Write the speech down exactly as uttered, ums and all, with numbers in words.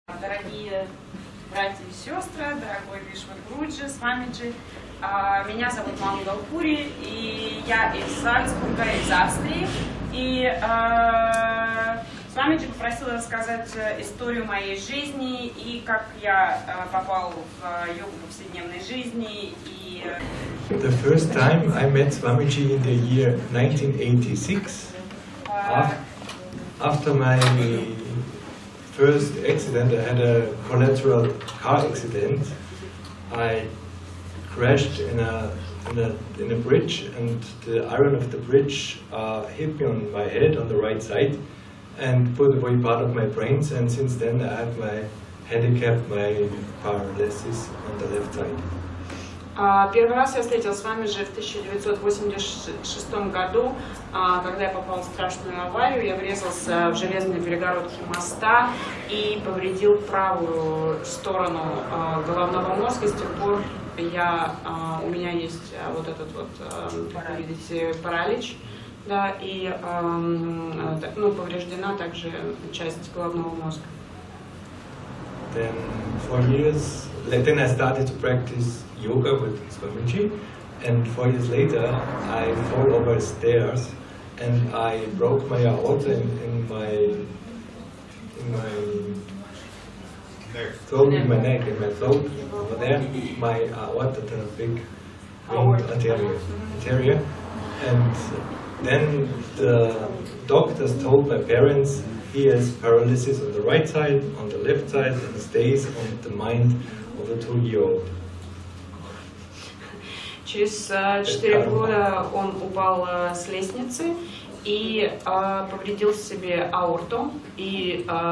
Дорогие братья и сестры, дорогой Вишвар Гуруджи, Свамиджи, меня зовут Мангал Пури, и я из Зальцбурга, из Австрии. И Свамиджи попросила рассказать историю моей жизни и как я попал в йогу повседневной жизни. И The first time I met Swamiji in the year nineteen eighty-six, after my first accident, I had a collateral car accident. I crashed in a, in a, in a bridge, and the iron of the bridge uh, hit me on my head on the right side and put away part of my brains, and since then I have my handicap, my paralysis on the left side. Первый раз я встретилась с вами же в тысяча девятьсот восемьдесят шестом году, когда я попала в страшную аварию. Я врезался в железные перегородки моста и повредил правую сторону головного мозга. С тех пор я, у меня есть вот этот вот, видите, паралич, да, и ну, повреждена также часть головного мозга. Then four years, then I started to practice yoga with Swamiji, and four years later I fell over stairs and I broke my aorta in, in my in my throat, in my neck, in my throat over there, my aorta, the big vein arteria, arteria, and then the doctors told my parents he has paralysis on the right side, on the left side, and stays on the mind of a two-year-old. Через четыре года он упал с лестницы и повредил себе аорту. И